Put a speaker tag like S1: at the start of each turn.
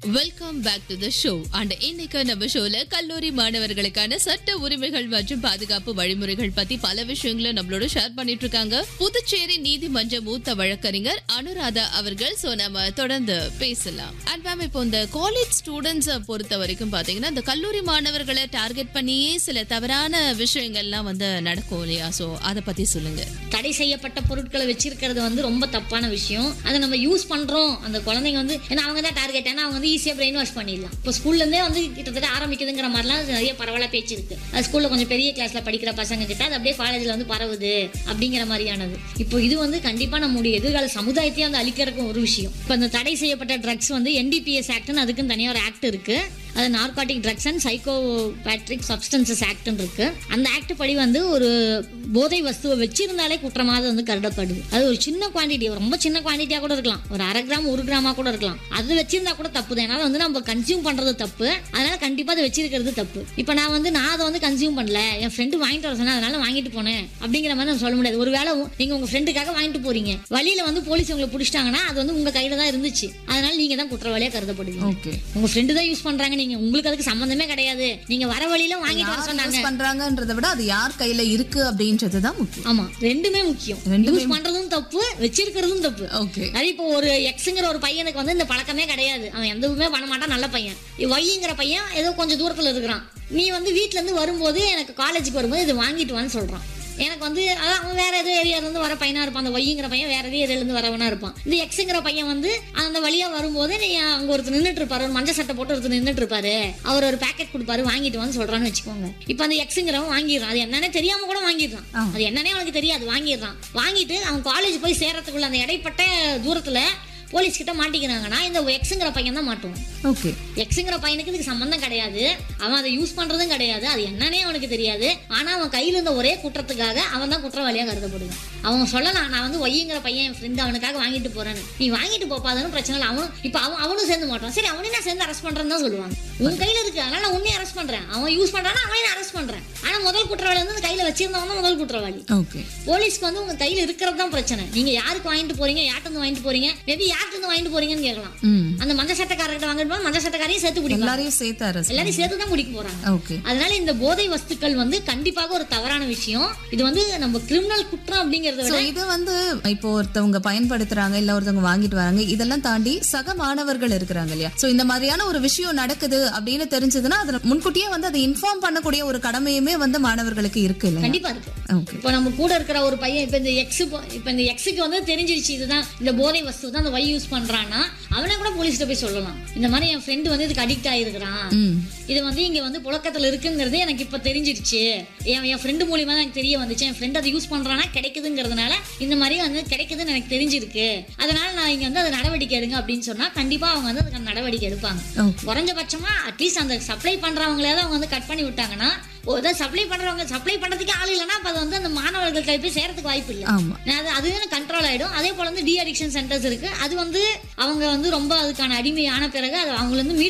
S1: Welcome back to the show. And இன்னைக்கு நம்ம ஷோல கல்லூரி மாணவர்களுக்கான சட்ட உரிமைகள் மற்றும் பாதுகாப்பு வழிமுறைகள் பத்தி பல விஷயங்களை நம்மளோட ஷேர் பண்ணிட்டு இருக்காங்க புதுச்சேரி நீதிமன்ற மூத்த வழக்கறிஞர் அனுராதா அவர்கள். சோ நம்ம தொடர்ந்து பேசலாம். அண்ட் மேம், இப்போ இந்த காலேஜ் ஸ்டூடெண்ட்ஸ் பொறுத்த வரைக்கும் பாத்தீங்கன்னா இந்த கல்லூரி மாணவர்களை டார்கெட் பண்ணியே சில தவறான விஷயங்கள்லாம் நடக்கும் இல்லையா? சோ அதை பத்தி சொல்லுங்க.
S2: தடை செய்யப்பட்ட பொருட்களை வச்சிருக்கிறது ரொம்ப தப்பான விஷயம். அதை நம்ம யூஸ் பண்றோம், அந்த குழந்தைங்க ஏன்னா அவங்க தான் டார்கெட், ஏன்னா அவங்க ஈஸியா பிரெயின் வாஷ் பண்ணிடலாம். இப்போ ஸ்கூல்ல இருந்தே கிட்டத்தட்ட ஆரம்பிக்குதுங்கிற மாதிரிலாம் நிறைய பரவலா பேச்சு இருக்கு. அது ஸ்கூல்ல கொஞ்சம் பெரிய கிளாஸ்ல படிக்கிற பசங்க கிட்ட அது அப்படியே காலேஜ்ல பரவுது அப்படிங்கிற மாதிரியானது. இப்போ இது கண்டிப்பா நம்முடைய எதிர்கால சமுதாயத்தையே அழிக்கிறதுக்கு ஒரு விஷயம். இப்போ இந்த தடை செய்யப்பட்ட ட்ரக்ஸ் NDPS ஆக்ட்னு அதுக்குன்னு தனியாக ஒரு ஆக்ட் இருக்கு. அது நார்காட்டிக் ட்ரக்ஸ் அண்ட் சைக்கோபேட்ரிக் சப்ஸ்டன்சஸ் ஆக்ட்னு இருக்கு. அந்த ஆக்ட் படி ஒரு போதை வஸ்துவை வச்சிருந்தாலே குற்றமாக கருதப்படுது. அது ஒரு சின்ன குவான்டிட்டி, ரொம்ப சின்ன குவான்டிட்டியா கூட இருக்கலாம், ஒரு 1/2 கிராம் 1 கிராமா கூட இருக்கலாம். அது வச்சிருந்தா கூட தப்பு தான். ஏன்னா நம்ம கன்சியூம் பண்றது தப்பு, அதனால கண்டிப்பா அதை வச்சிருக்கிறது தப்பு. இப்போ நான் அதை கன்சியூம் பண்ணல, என் ஃப்ரெண்டு வாங்கிட்டு வர சொன்னா அதனால வாங்கிட்டு போனேன் அப்படிங்கிற மாதிரி நான் சொல்ல முடியாது. ஒருவேளை நீங்க உங்க ஃப்ரெண்டுக்காக வாங்கிட்டு போறீங்க, வழியில போலீஸ் உங்களை பிடிச்சிட்டாங்கன்னா அது உங்க கையில தான் இருந்துச்சு, அதனால நீங்க தான் குற்றவாளியா கருதப்படுவீங்க. உங்க ஃப்ரெண்டு தான் யூஸ் பண்றாங்க, உங்களுக்கு அதுக்கு சம்பந்தமே கிடையாது. நீங்க வர வழியில வாங்கிட்டு வர சொன்னாங்க
S3: பண்றாங்கன்றத விட அது யார் கையில இருக்கு அப்படின்றது தான் முக்கியம்.
S2: ஆமா, ரெண்டுமே முக்கியம். யூஸ் பண்றதும் தப்பு, வச்சிருக்கிறதும் தப்பு. அது இப்போ ஒரு எக்ஸ்ங்கிற ஒரு பையனுக்கு இந்த பழக்கமே கிடையாது, அவன் எதுவுமே பண்ண மாட்டான், நல்ல பையன். ஒய்ங்கிற பையன் ஏதோ கொஞ்சம் தூரத்துல இருக்கிறான். நீ வீட்டுல இருந்து வரும்போது, எனக்கு காலேஜுக்கு வரும்போது இது வாங்கிட்டு வான்னு சொல்றான். எனக்கு அதான் அவன் வேற ஏதோ ஏரியால இருந்து வர பையனா இருப்பான். அந்த ஒய்ங்கிற பையன் வேற ஏதோ ஏரியால இருந்து வரவனா இருப்பான். இந்த எக்ஸுங்கிற பையன் அந்த வழியா வரும்போது நீ அங்க ஒருத்தர் நின்றுட்டு இருப்பாரு, ஒரு மஞ்சள் சட்டை போட்டு ஒருத்தர் நின்றுட்டு இருப்பாரு, அவர் ஒரு பேக்கெட் கொடுப்பாரு, வாங்கிட்டு வான்னு சொல்றான்னு வச்சுக்கோங்க. இப்ப அந்த எக்ஸுங்கிறவன் வாங்கிடுறான், அது என்னன்னே தெரியாம கூட வாங்கிடுறான், அது என்னன்னே அவனுக்கு தெரியாது, வாங்கிடுறான். வாங்கிட்டு அவன் காலேஜ் போய் சேர்றதுக்குள்ள அந்த இடைப்பட்ட தூரத்துல போலீஸ் கிட்ட மாட்டிக்கிறாங்கன்னா இந்த எக்ஸுங்கிற பையன் தான் மாட்டுவான்.
S3: ஓகே,
S2: எக்ஸுங்கிற பையனுக்கு இதுக்கு சம்பந்தம் கிடையாது, அவன் அதை யூஸ் பண்றதும் கிடையாது, அது என்னன்னே அவனுக்கு தெரியாது. ஆனா அவன் கையில இருந்த ஒரே குற்றத்துக்காக அவன் தான் குற்றவாளியா கருதப்படுவான். அவங்க சொல்லலாம், நான் ஒய்ங்கிற பையன் என் ஃப்ரெண்டு அவனுக்காக வாங்கிட்டு போறேன்னு, நீ வாங்கிட்டு போப்பாதுன்னு பிரச்சனை இல்லை. அவனும் சேர்ந்து மாட்டான். சரி, அவனையும் நான் சேர்ந்து அரெஸ்ட் பண்றேன்னு தான் சொல்லுவாங்க. உன் கையில இருக்கு, அதனால நான் உன்னையும் அரெஸ்ட் பண்றேன். அவன் யூஸ் பண்றானா அவனையும் அரெஸ்ட் பண்றேன். ஆனா முதல் குற்றவாளி கையில வச்சிருந்தவன் தான் முதல் குற்றவாளி. போலீஸ்க்கு உங்க கையில இருக்கிறது தான் பிரச்சனை. நீங்க யாருக்கு வாங்கிட்டு போறீங்க, யார்ட்டு வாங்கிட்டு போறீங்க, மேபி யார்ட்டு வாங்கிட்டு போறீங்கன்னு கேட்கலாம். அந்த மஞ்சள் சட்டக்காரர்கிட்ட வாங்கிட்டு போய் மஞ்சள் சட்டக்காரையும் சேர்த்து பிடிக்கும், எல்லாரையும் சேர்த்து தான் பிடிக்க போறாங்க. அதனால இந்த போதை வஸ்துக்கள் கண்டிப்பாக ஒரு தவறான விஷயம். இது நம்ம கிரிமினல் குற்றம் அப்படிங்கறத விட
S3: இது இப்போ ஒருத்தவங்க பயன்படுத்துறாங்க, இல்ல ஒருத்தவங்க வாங்கிட்டு வராங்க, இதெல்லாம் தாண்டி சக மாணவர்கள் இருக்கிறாங்க இல்லையா? சோ இந்த மாதிரியான ஒரு விஷயம் நடக்குது அப்படின்னு தெரிஞ்சதுன்னா அதை முன்கூட்டியே அதை இன்ஃபார்ம் பண்ணக்கூடிய ஒரு கடமையுமே மாணவர்களுக்கு இருக்கு இல்ல?
S2: கண்டிப்பா இருக்கு. இப்போ நம்ம கூட இருக்கிற ஒரு பையன் இப்ப இந்த எக்ஸுக்கு தெரிஞ்சிருச்சு இதுதான் இந்த போதை வஸ்து தான் அந்த வை யூஸ் பண்றான்னா அவனை கூட போலீஸ்ல போய் சொல்லலாம், இந்த மாதிரி என் ஃப்ரெண்டு இதுக்கு அடிக்ட் ஆயிருக்கிறான், இது இங்க புழக்கத்துல இருக்குங்கிறது எனக்கு இப்ப தெரிஞ்சிருச்சு, என் ஃப்ரெண்டு மூலியமா தான் எனக்கு தெரிய வந்துச்சு, என் ஃப்ரெண்ட் அதை யூஸ் பண்றானா கிடைக்குதுங்கிறதுனால இந்த மாதிரி கிடைக்குதுன்னு எனக்கு தெரிஞ்சிருக்கு, அதனால நான் இங்க அதை நடவடிக்கை எடுங்க அப்படின்னு சொன்னா கண்டிப்பா அவங்க அதுக்கு நடவடிக்கை எடுப்பாங்க. குறைஞ்சபட்சமா அட்லீஸ்ட் அந்த சப்ளை பண்றவங்களாவது அவங்க கட் பண்ணி விட்டாங்கன்னா, சப்ளை பண்றதுக்கு ஆள் இல்லைன்னா அது அந்த மாணவர்கள் போய் சேரத்துக்கு வாய்ப்பு இல்லை, அது கண்ட்ரோல் ஆயிடும். அதே போல டி அடிக்ஷன் சென்டர்ஸ் இருக்கு, அது அவங்க ரொம்ப அதுக்கான அடிமையான பிறகு அது அவங்களை மீட்